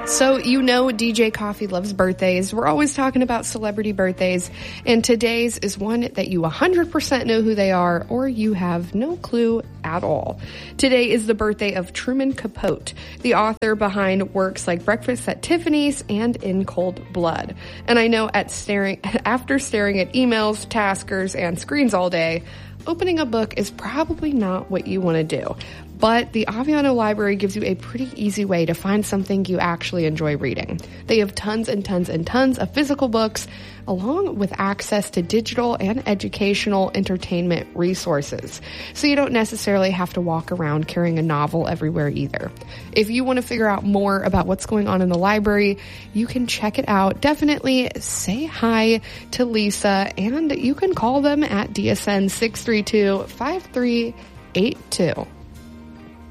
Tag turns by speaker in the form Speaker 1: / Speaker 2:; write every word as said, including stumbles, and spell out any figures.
Speaker 1: So, you know, D J Coffee loves birthdays. We're always talking about celebrity birthdays, and today's is one that you one hundred percent know who they are, or you have no clue at all. Today is the birthday of Truman Capote, the author behind works like Breakfast at Tiffany's and In Cold Blood. And I know at staring after staring at emails, taskers, and screens all day, opening a book is probably not what you want to do. But the Aviano Library gives you a pretty easy way to find something you actually enjoy reading. They have tons and tons and tons of physical books, along with access to digital and educational entertainment resources. So you don't necessarily have to walk around carrying a novel everywhere either. If you want to figure out more about what's going on in the library, you can check it out. Definitely say hi to Lisa, and you can call them at D S N six three two, five three eight two.